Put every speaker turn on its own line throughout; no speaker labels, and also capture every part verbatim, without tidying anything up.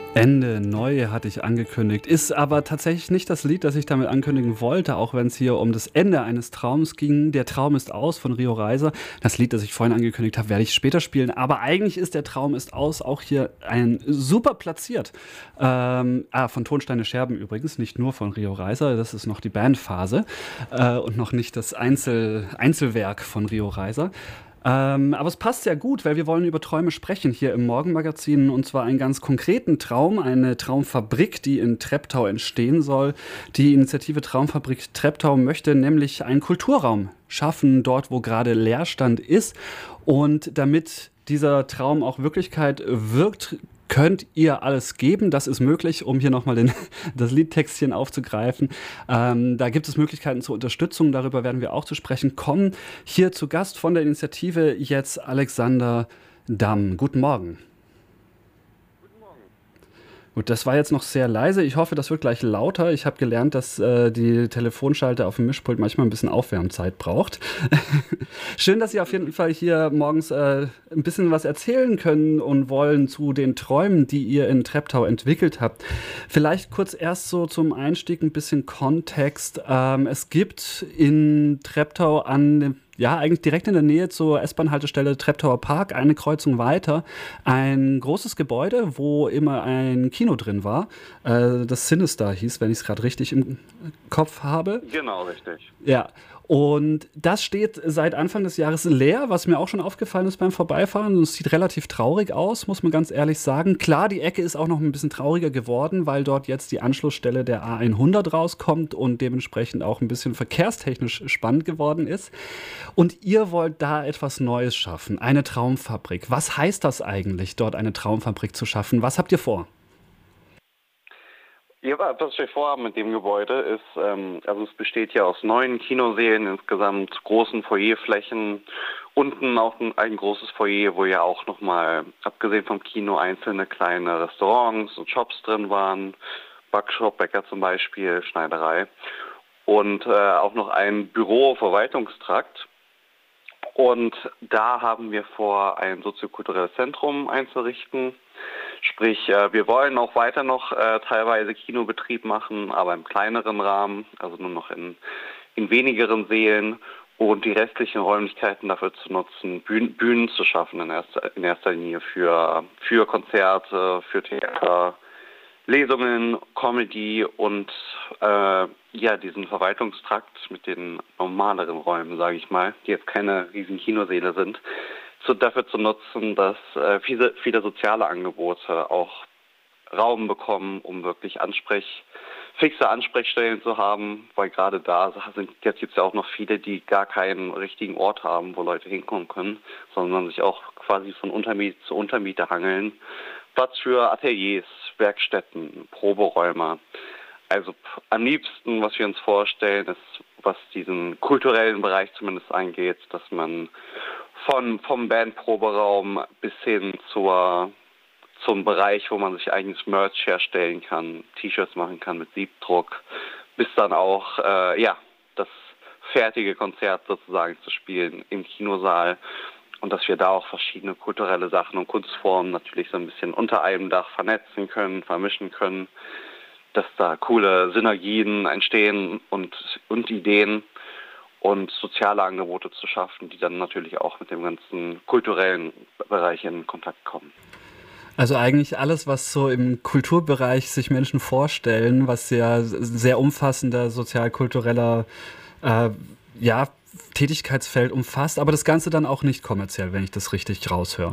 Ende neu hatte ich angekündigt, ist aber tatsächlich nicht das Lied, das ich damit ankündigen wollte, auch wenn es hier um das Ende eines Traums ging. Der Traum ist aus von Rio Reiser. Das Lied, das ich vorhin angekündigt habe, werde ich später spielen. Aber eigentlich ist der Traum ist aus auch hier ein super platziert. Ähm, ah, von Tonsteine Scherben übrigens, nicht nur von Rio Reiser. Das ist noch die Bandphase äh, und noch nicht das Einzel Einzelwerk von Rio Reiser. Ähm, aber es passt sehr gut, weil wir wollen über Träume sprechen hier im Morgenmagazin und zwar einen ganz konkreten Traum, eine Traumfabrik, die in Treptow entstehen soll. Die Initiative Traumfabrik Treptow möchte nämlich einen Kulturraum schaffen, dort wo gerade Leerstand ist. Und damit dieser Traum auch Wirklichkeit wirkt, könnt ihr alles geben. Das ist möglich, um hier nochmal den, das Liedtextchen aufzugreifen. Ähm, da gibt es Möglichkeiten zur Unterstützung. Darüber werden wir auch zu sprechen kommen. Hier zu Gast von der Initiative jetzt Alexander Damm. Guten Morgen. Gut, das war jetzt noch sehr leise. Ich hoffe, das wird gleich lauter. Ich habe gelernt, dass äh, die Telefonschalter auf dem Mischpult manchmal ein bisschen Aufwärmzeit braucht. Schön, dass Sie auf jeden Fall hier morgens äh, ein bisschen was erzählen können und wollen zu den Träumen, die ihr in Treptow entwickelt habt. Vielleicht kurz erst so zum Einstieg ein bisschen Kontext. Ähm, es gibt in Treptow an dem ja, eigentlich direkt in der Nähe zur S-Bahn-Haltestelle Treptower Park, eine Kreuzung weiter, ein großes Gebäude, wo immer ein Kino drin war, äh, das Sinister hieß, wenn ich es gerade richtig im Kopf habe.
Genau, richtig.
Ja, und das steht seit Anfang des Jahres leer, was mir auch schon aufgefallen ist beim Vorbeifahren. Es sieht relativ traurig aus, muss man ganz ehrlich sagen. Klar, die Ecke ist auch noch ein bisschen trauriger geworden, weil dort jetzt die Anschlussstelle der A hundert rauskommt und dementsprechend auch ein bisschen verkehrstechnisch spannend geworden ist. Und ihr wollt da etwas Neues schaffen, eine Traumfabrik. Was heißt das eigentlich, dort eine Traumfabrik zu schaffen? Was habt ihr vor?
Ja, was wir vorhaben mit dem Gebäude ist, ähm, also es besteht ja aus neun Kinosälen, insgesamt großen Foyerflächen, unten auch ein, ein großes Foyer, wo ja auch nochmal, abgesehen vom Kino, einzelne kleine Restaurants und Shops drin waren, Backshop, Bäcker zum Beispiel, Schneiderei und äh, auch noch ein Büro-Verwaltungstrakt. Und da haben wir vor, ein soziokulturelles Zentrum einzurichten. Sprich, äh, wir wollen auch weiter noch äh, teilweise Kinobetrieb machen, aber im kleineren Rahmen, also nur noch in, in wenigeren Sälen und die restlichen Räumlichkeiten dafür zu nutzen, Bühnen, Bühnen zu schaffen in erster, in erster Linie für, für Konzerte, für Theater, Lesungen, Comedy und äh, ja, diesen Verwaltungstrakt mit den normaleren Räumen, sage ich mal, die jetzt keine riesigen Kinosäle sind, zu, dafür zu nutzen, dass äh, viele, viele soziale Angebote auch Raum bekommen, um wirklich Ansprech, fixe Ansprechstellen zu haben, weil gerade da sind, jetzt gibt es ja auch noch viele, die gar keinen richtigen Ort haben, wo Leute hinkommen können, sondern sich auch quasi von Untermiete zu Untermiete hangeln. Platz für Ateliers, Werkstätten, Proberäume. Also p- am liebsten, was wir uns vorstellen, ist, was diesen kulturellen Bereich zumindest angeht, dass man von, vom Bandproberaum bis hin zur, zum Bereich, wo man sich eigenes Merch herstellen kann, T-Shirts machen kann mit Siebdruck, bis dann auch, äh, ja, das fertige Konzert sozusagen zu spielen im Kinosaal. Und dass wir da auch verschiedene kulturelle Sachen und Kunstformen natürlich so ein bisschen unter einem Dach vernetzen können, vermischen können, dass da coole Synergien entstehen und, und Ideen und soziale Angebote zu schaffen, die dann natürlich auch mit dem ganzen kulturellen Bereich in Kontakt kommen.
Also eigentlich alles, was so im Kulturbereich sich Menschen vorstellen, was ja sehr umfassender sozial-kultureller äh, ja, Tätigkeitsfeld umfasst, aber das Ganze dann auch nicht kommerziell, wenn ich das richtig raushöre.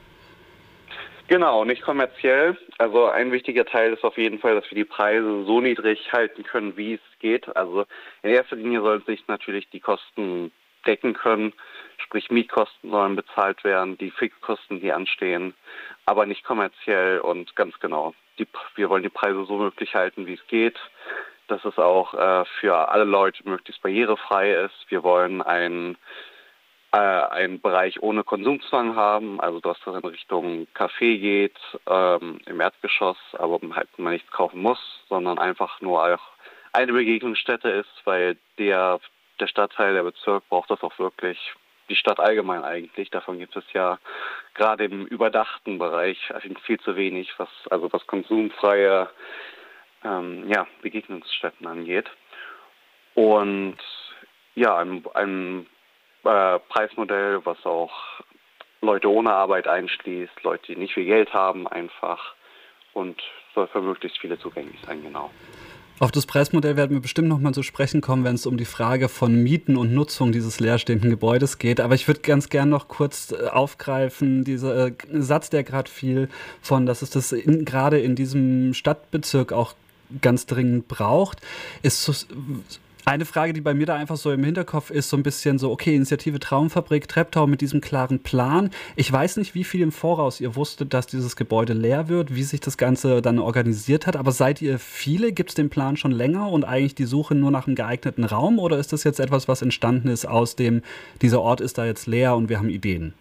Genau, nicht kommerziell. Also ein wichtiger Teil ist auf jeden Fall, dass wir die Preise so niedrig halten können, wie es geht. Also in erster Linie sollen sich natürlich die Kosten decken können, sprich Mietkosten sollen bezahlt werden, die Fixkosten, die anstehen, aber nicht kommerziell und ganz genau. Die, wir wollen die Preise so möglich halten, wie es geht, dass es auch äh, für alle Leute möglichst barrierefrei ist. Wir wollen ein äh, einen Bereich ohne Konsumzwang haben, also dass das in Richtung Café geht, ähm, im Erdgeschoss, aber halt man nichts kaufen muss, sondern einfach nur auch eine Begegnungsstätte ist, weil der, der Stadtteil, der Bezirk braucht das auch wirklich. die Stadt allgemein eigentlich. Davon gibt es ja gerade im überdachten Bereich viel zu wenig, was also was konsumfreie ähm, ja, Begegnungsstätten angeht. Und ja, ein, ein äh, Preismodell, was auch Leute ohne Arbeit einschließt, Leute, die nicht viel Geld haben einfach und soll für möglichst viele zugänglich sein, genau.
Auf das Preismodell werden wir bestimmt noch mal zu sprechen kommen, wenn es um die Frage von Mieten und Nutzung dieses leerstehenden Gebäudes geht. Aber ich würde ganz gern noch kurz aufgreifen, dieser äh, Satz, der gerade fiel, von, dass es das in, gerade in diesem Stadtbezirk auch ganz dringend braucht, ist so, eine Frage, die bei mir da einfach so im Hinterkopf ist, so ein bisschen so, okay, Initiative Traumfabrik, Treptow mit diesem klaren Plan. Ich weiß nicht, wie viel im Voraus ihr wusstet, dass dieses Gebäude leer wird, wie sich das Ganze dann organisiert hat, aber seid ihr viele? Gibt es den Plan schon länger und eigentlich die Suche nur nach einem geeigneten Raum oder ist das jetzt etwas, was entstanden ist aus dem, dieser Ort ist da jetzt leer und wir haben Ideen?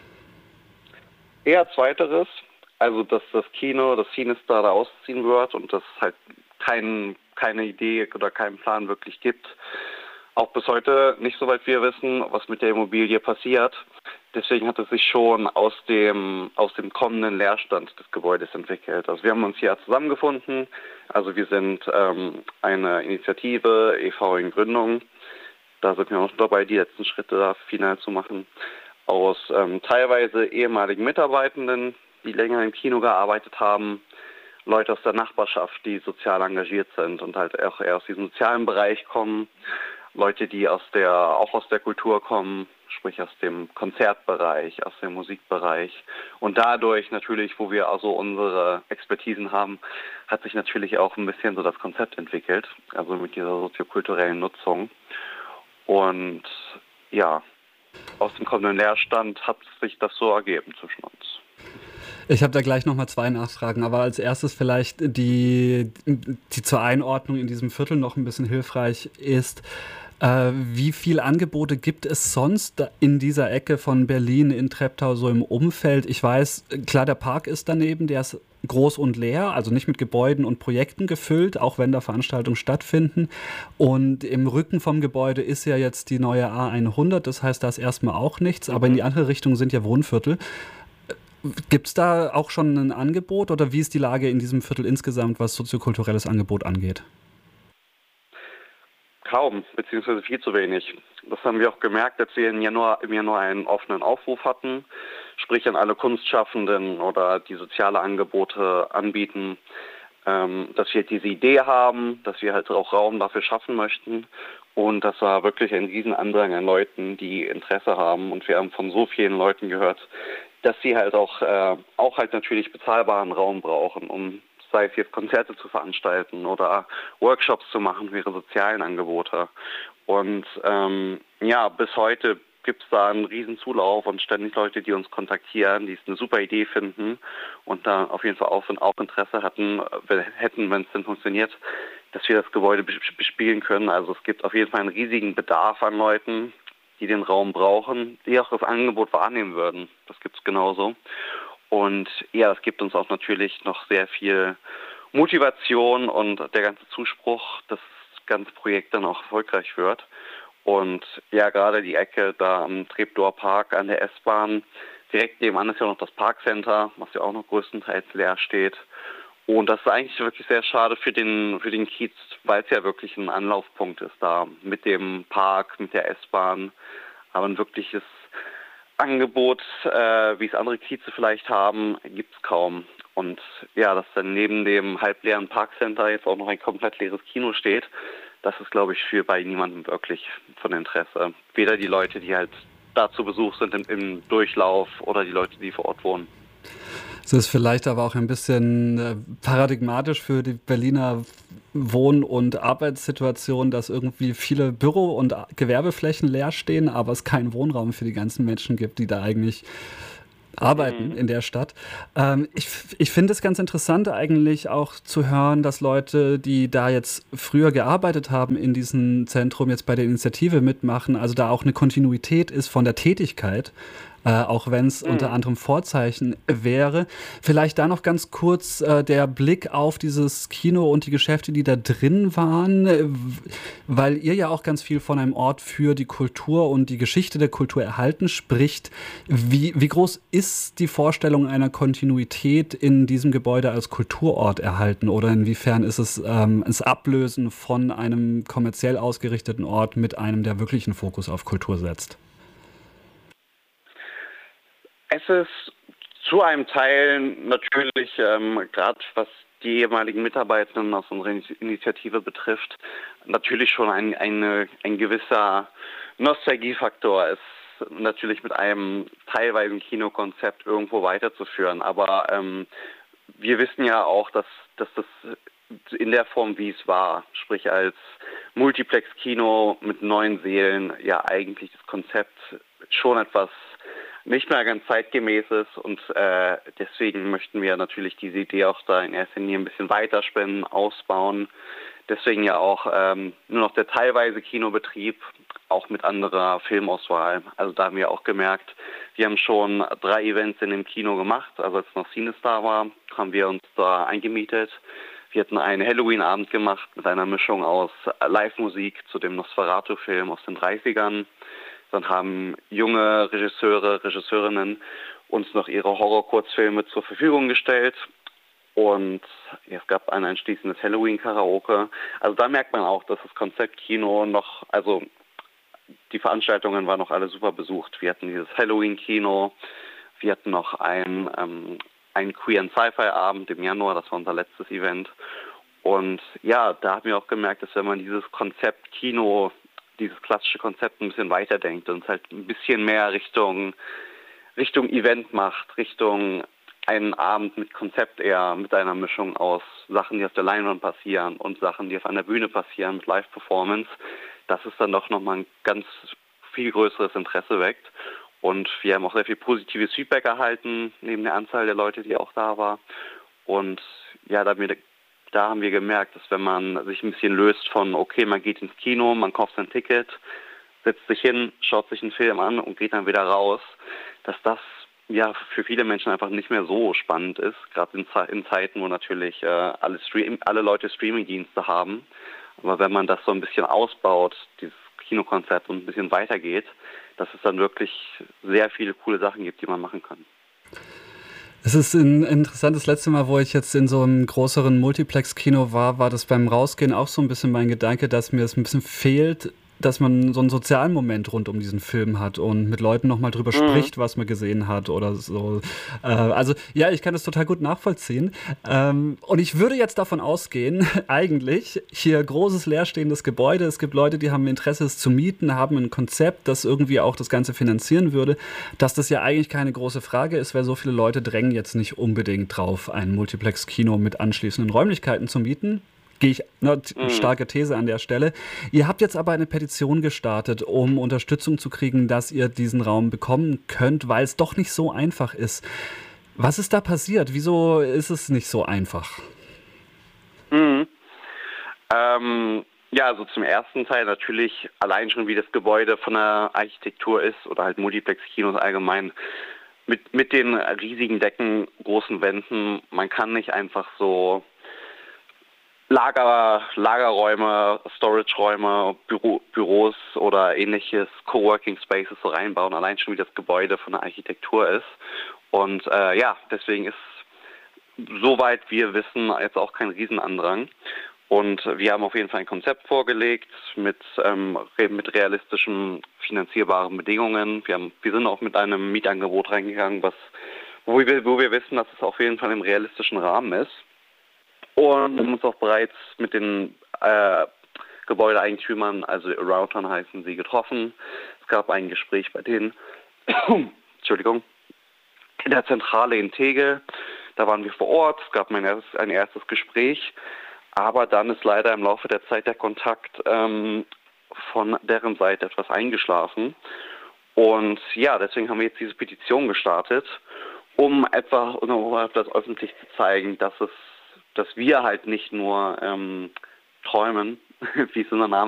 Eher zweiteres, also dass das Kino, das Cinestar da ausziehen wird und das halt kein keine Idee oder keinen Plan wirklich gibt. Auch bis heute nicht, soweit wir wissen, was mit der Immobilie passiert. Deswegen hat es sich schon aus dem, aus dem kommenden Leerstand des Gebäudes entwickelt. Also wir haben uns hier zusammengefunden. Also wir sind ähm, eine Initiative, E V in Gründung. Da sind wir auch dabei, die letzten Schritte da final zu machen. Aus ähm, teilweise ehemaligen Mitarbeitenden, die länger im Kino gearbeitet haben, Leute aus der Nachbarschaft, die sozial engagiert sind und halt auch eher aus diesem sozialen Bereich kommen, Leute, die aus der auch aus der Kultur kommen, sprich aus dem Konzertbereich, aus dem Musikbereich. Und dadurch natürlich, wo wir also unsere Expertisen haben, hat sich natürlich auch ein bisschen so das Konzept entwickelt, also mit dieser soziokulturellen Nutzung. Und ja, aus dem kommenden Leerstand hat sich das so ergeben zwischen uns.
Ich habe da gleich nochmal zwei Nachfragen, aber als erstes vielleicht die, die zur Einordnung in diesem Viertel noch ein bisschen hilfreich ist. Äh, wie viele Angebote gibt es sonst in dieser Ecke von Berlin in Treptow so im Umfeld? Ich weiß, klar, der Park ist daneben, der ist groß und leer, also nicht mit Gebäuden und Projekten gefüllt, auch wenn da Veranstaltungen stattfinden. Und im Rücken vom Gebäude ist ja jetzt die neue A hundert, das heißt, da ist erstmal auch nichts, aber in die andere Richtung sind ja Wohnviertel. Gibt es da auch schon ein Angebot oder wie ist die Lage in diesem Viertel insgesamt, was soziokulturelles Angebot angeht?
Kaum, beziehungsweise viel zu wenig. Das haben wir auch gemerkt, als wir im Januar, im Januar einen offenen Aufruf hatten, sprich an alle Kunstschaffenden oder die soziale Angebote anbieten, ähm, dass wir diese Idee haben, dass wir halt auch Raum dafür schaffen möchten. Und das war wirklich ein Riesenandrang an Leuten, die Interesse haben. Und wir haben von so vielen Leuten gehört, dass sie halt auch, äh, auch halt natürlich bezahlbaren Raum brauchen, um sei es jetzt Konzerte zu veranstalten oder Workshops zu machen für ihre sozialen Angebote. Und ähm, ja, bis heute gibt es da einen riesen Zulauf und ständig Leute, die uns kontaktieren, die es eine super Idee finden und da auf jeden Fall auch, auch Interesse hatten, hätten, wenn es denn funktioniert, dass wir das Gebäude bespielen können. Also es gibt auf jeden Fall einen riesigen Bedarf an Leuten, die den Raum brauchen, die auch das Angebot wahrnehmen würden. Das gibt es genauso. Und ja, es gibt uns auch natürlich noch sehr viel Motivation und der ganze Zuspruch, dass das ganze Projekt dann auch erfolgreich wird. Und ja, gerade die Ecke da am Treptower Park an der S-Bahn, direkt nebenan ist ja noch das Parkcenter, was ja auch noch größtenteils leer steht. Und das ist eigentlich wirklich sehr schade für den, für den Kiez, weil es ja wirklich ein Anlaufpunkt ist da mit dem Park, mit der S-Bahn. Aber ein wirkliches Angebot, äh, wie es andere Kieze vielleicht haben, gibt es kaum. Und ja, dass dann neben dem halbleeren Parkcenter jetzt auch noch ein komplett leeres Kino steht, das ist, glaube ich, für bei niemandem wirklich von Interesse. Weder die Leute, die halt da zu Besuch sind im, im Durchlauf oder die Leute, die vor Ort wohnen.
Es ist vielleicht aber auch ein bisschen äh, paradigmatisch für die Berliner Wohn- und Arbeitssituation, dass irgendwie viele Büro- und Gewerbeflächen leer stehen, aber es keinen Wohnraum für die ganzen Menschen gibt, die da eigentlich arbeiten in der Stadt. Ähm, ich ich finde es ganz interessant eigentlich auch zu hören, dass Leute, die da jetzt früher gearbeitet haben in diesem Zentrum, jetzt bei der Initiative mitmachen, also da auch eine Kontinuität ist von der Tätigkeit. äh, auch wenn es unter
Mhm.
anderem Vorzeichen wäre. Vielleicht da noch ganz kurz äh, der Blick auf dieses Kino und die Geschäfte, die da drin waren, äh, w- weil ihr ja auch ganz viel von einem Ort für die Kultur und die Geschichte der Kultur erhalten spricht. Wie, wie groß ist die Vorstellung einer Kontinuität in diesem Gebäude als Kulturort erhalten oder inwiefern ist es ähm, das Ablösen von einem kommerziell ausgerichteten Ort mit einem, der wirklich einen Fokus auf Kultur setzt?
Es ist zu einem Teil natürlich, ähm, gerade was die ehemaligen Mitarbeitenden aus unserer Ini- Initiative betrifft, natürlich schon ein, eine, ein gewisser Nostalgiefaktor ist, natürlich mit einem teilweisen Kinokonzept irgendwo weiterzuführen. Aber ähm, wir wissen ja auch, dass, dass das in der Form, wie es war, sprich als Multiplex-Kino mit neun Sälen, ja eigentlich das Konzept schon etwas nicht mehr ganz zeitgemäß ist und äh, deswegen möchten wir natürlich diese Idee auch da in erster Linie ein bisschen weiterspinnen, ausbauen. Deswegen ja auch ähm, nur noch der teilweise Kinobetrieb, auch mit anderer Filmauswahl. Also da haben wir auch gemerkt, wir haben schon drei Events in dem Kino gemacht. Also als noch CineStar war, haben wir uns da eingemietet. Wir hatten einen Halloween-Abend gemacht mit einer Mischung aus Live-Musik zu dem Nosferatu-Film aus den dreißigern. Dann haben junge Regisseure, Regisseurinnen uns noch ihre Horror-Kurzfilme zur Verfügung gestellt. Und es gab ein anschließendes Halloween-Karaoke. Also da merkt man auch, dass das Konzept Kino noch, also die Veranstaltungen waren noch alle super besucht. Wir hatten dieses Halloween-Kino, wir hatten noch ein, ähm, einen Queer and Sci-Fi-Abend im Januar, das war unser letztes Event. Und ja, da haben wir auch gemerkt, dass wenn man dieses Konzept Kino, dieses klassische Konzept ein bisschen weiterdenkt und es halt ein bisschen mehr Richtung, Richtung Event macht, Richtung einen Abend mit Konzept eher, mit einer Mischung aus Sachen, die auf der Leinwand passieren und Sachen, die auf einer Bühne passieren mit Live-Performance, dass es dann doch nochmal ein ganz viel größeres Interesse weckt. Und wir haben auch sehr viel positives Feedback erhalten, neben der Anzahl der Leute, die auch da war. Und ja, da, mir, da haben wir gemerkt, dass wenn man sich ein bisschen löst von, okay, man geht ins Kino, man kauft sein Ticket, setzt sich hin, schaut sich einen Film an und geht dann wieder raus, dass das ja für viele Menschen einfach nicht mehr so spannend ist, gerade in, Ze- in Zeiten, wo natürlich äh, alle, Stream alle Leute Streamingdienste haben. Aber wenn man das so ein bisschen ausbaut, dieses Kinokonzept und ein bisschen weitergeht, dass es dann wirklich sehr viele coole Sachen gibt, die man machen kann.
Es ist ein interessantes letzte Mal, wo ich jetzt in so einem größeren Multiplex-Kino war, war das beim Rausgehen auch so ein bisschen mein Gedanke, dass mir es ein bisschen fehlt, dass man so einen sozialen Moment rund um diesen Film hat und mit Leuten nochmal drüber
Mhm.
spricht, was man gesehen hat oder so. Äh, also ja, ich kann das total gut nachvollziehen. Ähm, und ich würde jetzt davon ausgehen, eigentlich, hier großes leerstehendes Gebäude, es gibt Leute, die haben Interesse, es zu mieten, haben ein Konzept, das irgendwie auch das Ganze finanzieren würde, dass das ja eigentlich keine große Frage ist, weil so viele Leute drängen jetzt nicht unbedingt drauf, ein Multiplex-Kino mit anschließenden Räumlichkeiten zu mieten. Gehe ich, ne,
Mhm.
starke These an der Stelle. Ihr habt jetzt aber eine Petition gestartet, um Unterstützung zu kriegen, dass ihr diesen Raum bekommen könnt, weil es doch nicht so einfach ist. Was ist da passiert? Wieso ist es nicht so einfach?
Mhm. Ähm, ja, also zum ersten Teil natürlich allein schon, wie das Gebäude von der Architektur ist oder halt Multiplex-Kinos allgemein. Mit, mit den riesigen Decken, großen Wänden, man kann nicht einfach so Lager, Lagerräume, Storage-Räume, Büro, Büros oder ähnliches, Coworking Spaces so reinbauen, allein schon wie das Gebäude von der Architektur ist. Und äh, ja, deswegen ist soweit wir wissen jetzt auch kein Riesenandrang. Und wir haben auf jeden Fall ein Konzept vorgelegt mit, ähm, re- mit realistischen finanzierbaren Bedingungen. Wir, haben, wir sind auch mit einem Mietangebot reingegangen, was, wo, wir, wo wir wissen, dass es auf jeden Fall im realistischen Rahmen ist. Und wir haben uns auch bereits mit den äh, Gebäudeeigentümern, also Routern heißen sie, getroffen. Es gab ein Gespräch bei denen, Entschuldigung, in der Zentrale in Tegel. Da waren wir vor Ort, es gab ein erstes, ein erstes Gespräch, aber dann ist leider im Laufe der Zeit der Kontakt ähm, von deren Seite etwas eingeschlafen. Und ja, deswegen haben wir jetzt diese Petition gestartet, um etwa um etwas öffentlich zu zeigen, dass es, dass wir halt nicht nur ähm, träumen, wie es unser Name